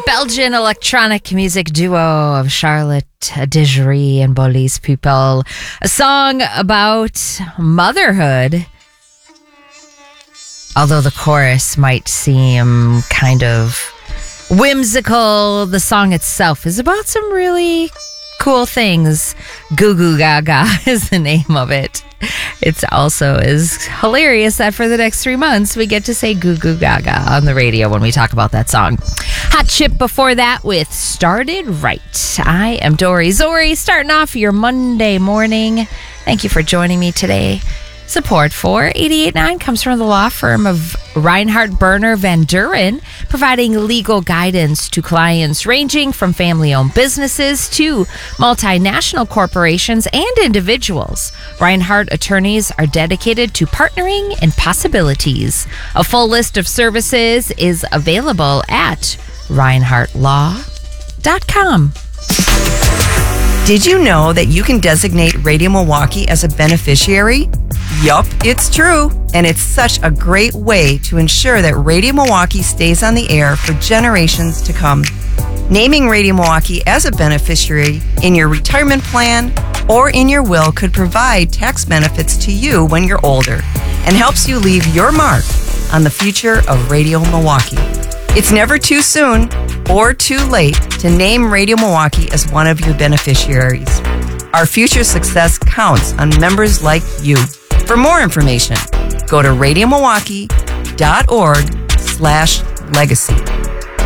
Belgian electronic music duo of Charlotte Degerie and Bolise People. A song about motherhood. Although the chorus might seem kind of whimsical, the song itself is about some really cool things. Goo Goo Gaga is the name of it. It's also is hilarious that for the next 3 months we get to say Goo Goo Gaga on the radio when we talk about that song. Hot Chip before that with Started Right. I am Dory Zori, starting off your Monday morning. Thank you for joining me today. Support for 88.9 comes from the law firm of Reinhardt Berner Van Duren, providing legal guidance to clients ranging from family-owned businesses to multinational corporations and individuals. Reinhardt attorneys are dedicated to partnering in possibilities. A full list of services is available at reinhardtlaw.com. Did you know that you can designate Radio Milwaukee as a beneficiary? Yup, it's true. And it's such a great way to ensure that Radio Milwaukee stays on the air for generations to come. Naming Radio Milwaukee as a beneficiary in your retirement plan or in your will could provide tax benefits to you when you're older and helps you leave your mark on the future of Radio Milwaukee. It's never too soon or too late to name Radio Milwaukee as one of your beneficiaries. Our future success counts on members like you. For more information, go to radiomilwaukee.org/legacy.